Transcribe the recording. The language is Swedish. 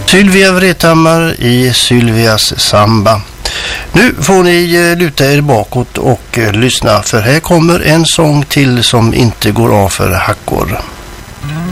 Sylvia Vrethammar i Sylvias samba. Nu får ni luta er bakåt och lyssna, för här kommer en sång till som inte går av för hackor.